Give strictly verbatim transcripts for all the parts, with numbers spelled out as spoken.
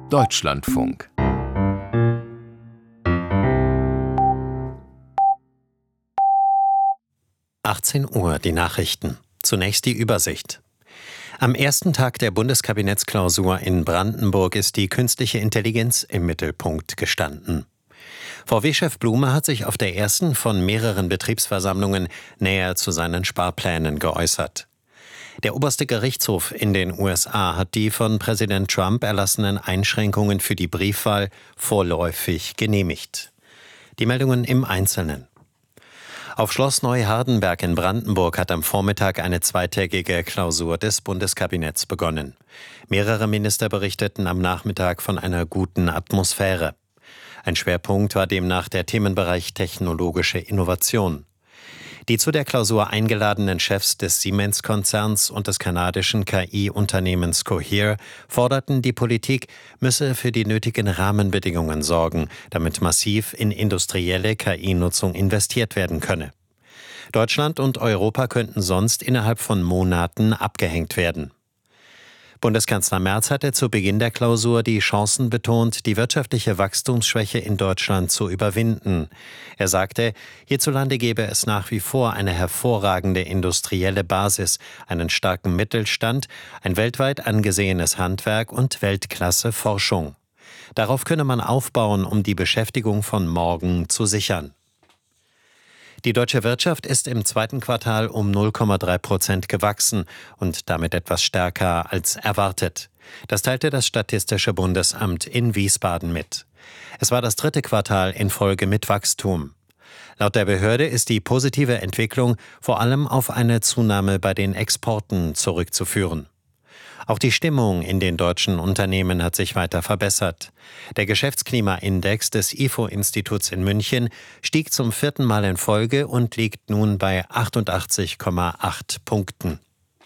Deutschlandfunk. achtzehn Uhr, die Nachrichten. Zunächst die Übersicht. Am ersten Tag der Bundeskabinettsklausur in Brandenburg ist die künstliche Intelligenz im Mittelpunkt gestanden. V W-Chef Blume hat sich auf der ersten von mehreren Betriebsversammlungen näher zu seinen Sparplänen geäußert. Der oberste Gerichtshof in den U S A hat die von Präsident Trump erlassenen Einschränkungen für die Briefwahl vorläufig genehmigt. Die Meldungen im Einzelnen. Auf Schloss Neuhardenberg in Brandenburg hat am Vormittag eine zweitägige Klausur des Bundeskabinetts begonnen. Mehrere Minister berichteten am Nachmittag von einer guten Atmosphäre. Ein Schwerpunkt war demnach der Themenbereich technologische Innovation. Die zu der Klausur eingeladenen Chefs des Siemens-Konzerns und des kanadischen K I-Unternehmens Cohere forderten, die Politik müsse für die nötigen Rahmenbedingungen sorgen, damit massiv in industrielle K I-Nutzung investiert werden könne. Deutschland und Europa könnten sonst innerhalb von Monaten abgehängt werden. Bundeskanzler Merz hatte zu Beginn der Klausur die Chancen betont, die wirtschaftliche Wachstumsschwäche in Deutschland zu überwinden. Er sagte, hierzulande gebe es nach wie vor eine hervorragende industrielle Basis, einen starken Mittelstand, ein weltweit angesehenes Handwerk und Weltklasse-Forschung. Darauf könne man aufbauen, um die Beschäftigung von morgen zu sichern. Die deutsche Wirtschaft ist im zweiten Quartal um null Komma drei Prozent gewachsen und damit etwas stärker als erwartet. Das teilte das Statistische Bundesamt in Wiesbaden mit. Es war das dritte Quartal in Folge mit Wachstum. Laut der Behörde ist die positive Entwicklung vor allem auf eine Zunahme bei den Exporten zurückzuführen. Auch die Stimmung in den deutschen Unternehmen hat sich weiter verbessert. Der Geschäftsklimaindex des I F O-Instituts in München stieg zum vierten Mal in Folge und liegt nun bei achtundachtzig Komma acht Punkten.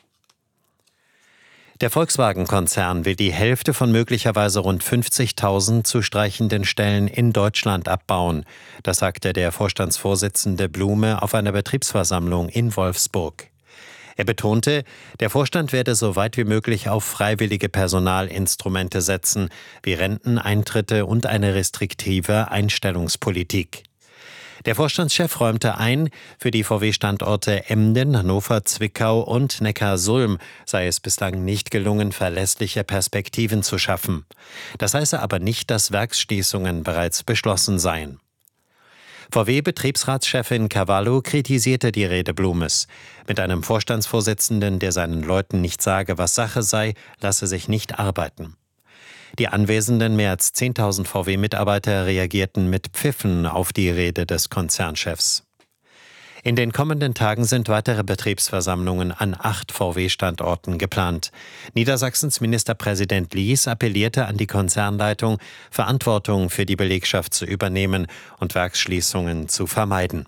Der Volkswagen-Konzern will die Hälfte von möglicherweise rund fünfzigtausend zu streichenden Stellen in Deutschland abbauen. Das sagte der Vorstandsvorsitzende Blume auf einer Betriebsversammlung in Wolfsburg. Er betonte, der Vorstand werde so weit wie möglich auf freiwillige Personalinstrumente setzen, wie Renteneintritte und eine restriktive Einstellungspolitik. Der Vorstandschef räumte ein, für die V W-Standorte Emden, Hannover, Zwickau und Neckarsulm sei es bislang nicht gelungen, verlässliche Perspektiven zu schaffen. Das heiße aber nicht, dass Werksschließungen bereits beschlossen seien. V W-Betriebsratschefin Cavallo kritisierte die Rede Blumes. Mit einem Vorstandsvorsitzenden, der seinen Leuten nicht sage, was Sache sei, lasse sich nicht arbeiten. Die anwesenden mehr als zehntausend V W-Mitarbeiter reagierten mit Pfiffen auf die Rede des Konzernchefs. In den kommenden Tagen sind weitere Betriebsversammlungen an acht V W-Standorten geplant. Niedersachsens Ministerpräsident Lies appellierte an die Konzernleitung, Verantwortung für die Belegschaft zu übernehmen und Werksschließungen zu vermeiden.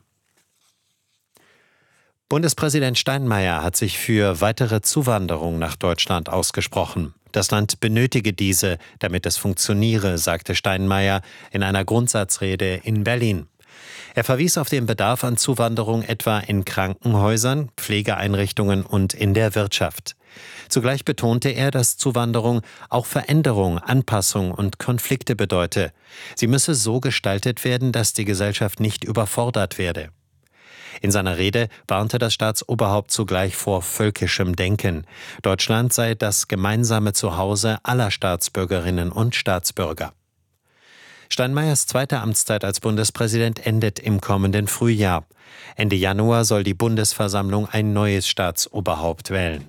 Bundespräsident Steinmeier hat sich für weitere Zuwanderung nach Deutschland ausgesprochen. Das Land benötige diese, damit es funktioniere, sagte Steinmeier in einer Grundsatzrede in Berlin. Er verwies auf den Bedarf an Zuwanderung etwa in Krankenhäusern, Pflegeeinrichtungen und in der Wirtschaft. Zugleich betonte er, dass Zuwanderung auch Veränderung, Anpassung und Konflikte bedeute. Sie müsse so gestaltet werden, dass die Gesellschaft nicht überfordert werde. In seiner Rede warnte das Staatsoberhaupt zugleich vor völkischem Denken. Deutschland sei das gemeinsame Zuhause aller Staatsbürgerinnen und Staatsbürger. Steinmeiers zweite Amtszeit als Bundespräsident endet im kommenden Frühjahr. Ende Januar soll die Bundesversammlung ein neues Staatsoberhaupt wählen.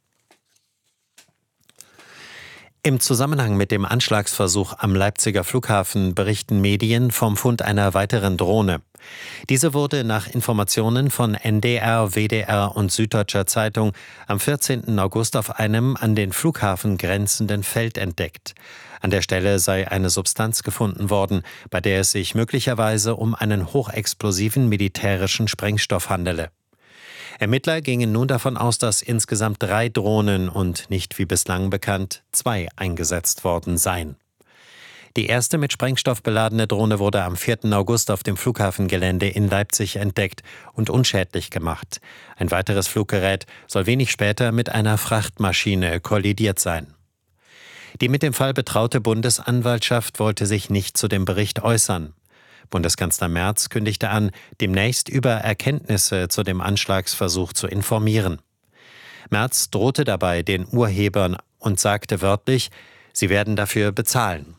Im Zusammenhang mit dem Anschlagsversuch am Leipziger Flughafen berichten Medien vom Fund einer weiteren Drohne. Diese wurde nach Informationen von N D R, W D R und Süddeutscher Zeitung am vierzehnten August auf einem an den Flughafen grenzenden Feld entdeckt. An der Stelle sei eine Substanz gefunden worden, bei der es sich möglicherweise um einen hochexplosiven militärischen Sprengstoff handele. Ermittler gingen nun davon aus, dass insgesamt drei Drohnen und nicht wie bislang bekannt zwei eingesetzt worden seien. Die erste mit Sprengstoff beladene Drohne wurde am vierten August auf dem Flughafengelände in Leipzig entdeckt und unschädlich gemacht. Ein weiteres Fluggerät soll wenig später mit einer Frachtmaschine kollidiert sein. Die mit dem Fall betraute Bundesanwaltschaft wollte sich nicht zu dem Bericht äußern. Bundeskanzler Merz kündigte an, demnächst über Erkenntnisse zu dem Anschlagsversuch zu informieren. Merz drohte dabei den Urhebern und sagte wörtlich, sie werden dafür bezahlen.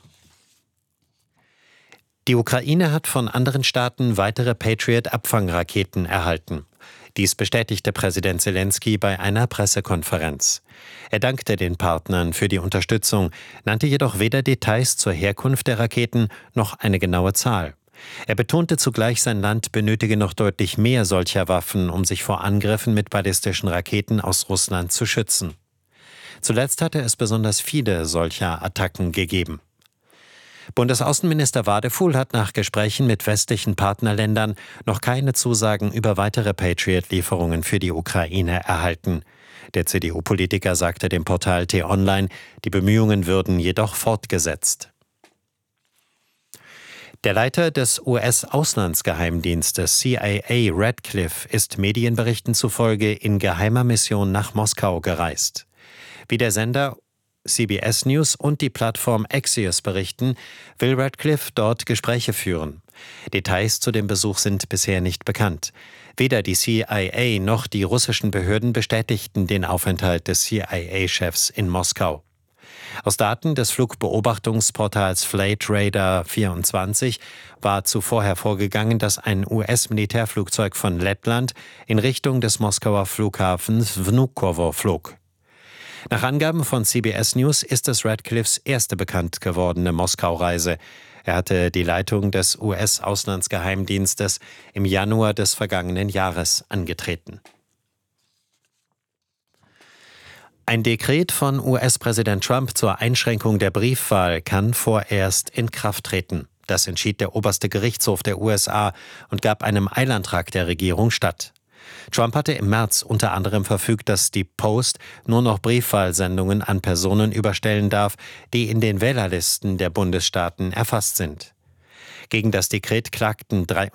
Die Ukraine hat von anderen Staaten weitere Patriot-Abfangraketen erhalten. Dies bestätigte Präsident Zelensky bei einer Pressekonferenz. Er dankte den Partnern für die Unterstützung, nannte jedoch weder Details zur Herkunft der Raketen noch eine genaue Zahl. Er betonte zugleich, sein Land benötige noch deutlich mehr solcher Waffen, um sich vor Angriffen mit ballistischen Raketen aus Russland zu schützen. Zuletzt hatte es besonders viele solcher Attacken gegeben. Bundesaußenminister Wadefuhl hat nach Gesprächen mit westlichen Partnerländern noch keine Zusagen über weitere Patriot-Lieferungen für die Ukraine erhalten. Der C D U-Politiker sagte dem Portal T-Online, die Bemühungen würden jedoch fortgesetzt. Der Leiter des U S-Auslandsgeheimdienstes C I A Radcliffe ist Medienberichten zufolge in geheimer Mission nach Moskau gereist. Wie der Sender C B S News und die Plattform Axios berichten, will Radcliffe dort Gespräche führen. Details zu dem Besuch sind bisher nicht bekannt. Weder die C I A noch die russischen Behörden bestätigten den Aufenthalt des C I A-Chefs in Moskau. Aus Daten des Flugbeobachtungsportals Flight Radar vierundzwanzig war zuvor hervorgegangen, dass ein U S-Militärflugzeug von Lettland in Richtung des Moskauer Flughafens Vnukovo flog. Nach Angaben von C B S News ist es Radcliffes erste bekannt gewordene Moskau-Reise. Er hatte die Leitung des U S-Auslandsgeheimdienstes im Januar des vergangenen Jahres angetreten. Ein Dekret von U S-Präsident Trump zur Einschränkung der Briefwahl kann vorerst in Kraft treten. Das entschied der oberste Gerichtshof der U S A und gab einem Eilantrag der Regierung statt. Trump hatte im März unter anderem verfügt, dass die Post nur noch Briefwahlsendungen an Personen überstellen darf, die in den Wählerlisten der Bundesstaaten erfasst sind. Gegen das Dekret klagten drei